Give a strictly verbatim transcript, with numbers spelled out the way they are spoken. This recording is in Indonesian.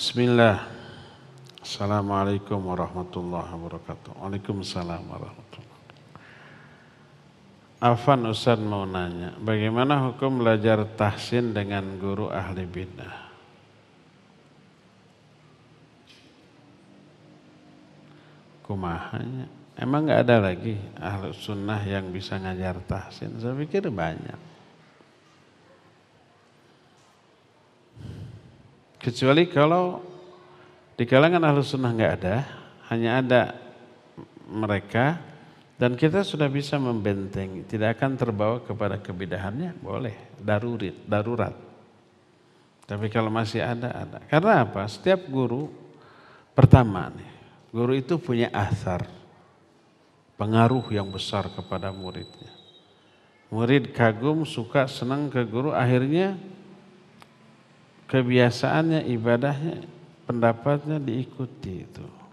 Bismillah. Assalamualaikum warahmatullahi wabarakatuh. Waalaikumsalam warahmatullahi wabarakatuh. Afan Ustaz mau nanya, bagaimana hukum belajar tahsin dengan guru ahli bidah? Kumahanya, emang nggak ada lagi ahli sunnah yang bisa ngajar tahsin? Saya pikir banyak. Kecuali kalau di kalangan Ahlus Sunnah nggak ada, hanya ada mereka dan kita sudah bisa membentengi, tidak akan terbawa kepada kebidahannya, boleh, darurat, darurat. Tapi kalau masih ada, ada. Karena apa? Setiap guru, pertama nih, guru itu punya athar, pengaruh yang besar kepada muridnya. Murid kagum, suka, senang ke guru, akhirnya kebiasaannya, ibadahnya, pendapatnya diikuti itu.